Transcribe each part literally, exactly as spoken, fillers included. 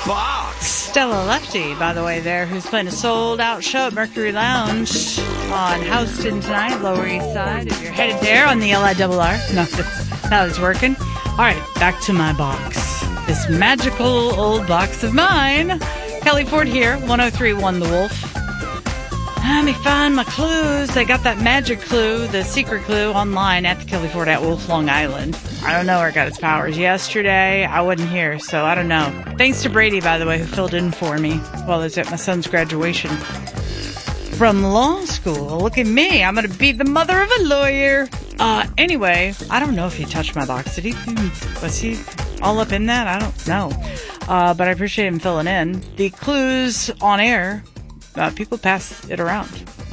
box. Stella Lefty, by the way, there, who's playing a sold-out show at Mercury Lounge on Houston tonight, Lower East Side. If you're headed there on the L I R R. No, that's how it's working. All right, back to my box. This magical old box of mine. Kelly Ford here, one oh three point one The Wolf. Let me find my clues. I got that magic clue, the secret clue, online at the Kelly Ford at Wolf, Long Island. I don't know where it got its powers. Yesterday, I wasn't here, so I don't know. Thanks to Brady, by the way, who filled in for me while I was at my son's graduation from law school. Look at me. I'm going to be the mother of a lawyer. Uh, anyway, I don't know if he touched my box. Did he? Was he all up in that? I don't know. Uh, but I appreciate him filling in. The clues on air, uh, people pass it around.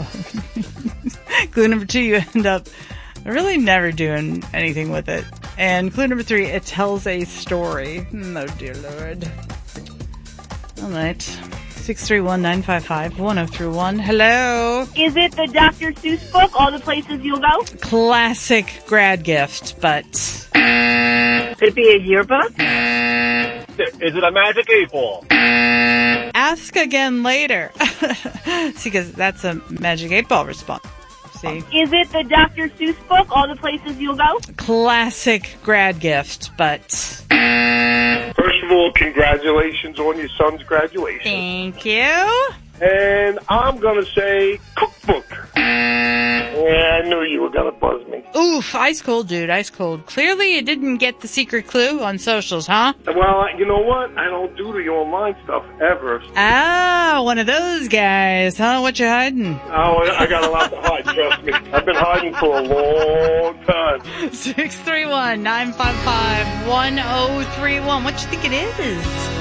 Clue number two, you end up really never doing anything with it. And clue number three, it tells a story. Oh, dear Lord. All right. six three one, nine five five, one oh three one. Hello. Is it the Doctor Seuss book, All the Places You'll Go? Classic grad gift, but... Could it be a yearbook? Is it a magic eight ball? Ask again later. See, because that's a magic eight ball response. See? Is it the Doctor Seuss book, All the Places You'll Go? Classic grad gift, but... First of all, congratulations on your son's graduation. Thank you. And I'm going to say cookbook. Yeah, I knew you were going to buzz me. Oof, ice cold, dude, ice cold. Clearly you didn't get the secret clue on socials, huh? Well, you know what? I don't do the online stuff ever. Ah, one of those guys, huh? What you hiding? Oh, I got a lot to hide, trust me. I've been hiding for a long time. six three one, nine five five, one oh three one. What you think it is?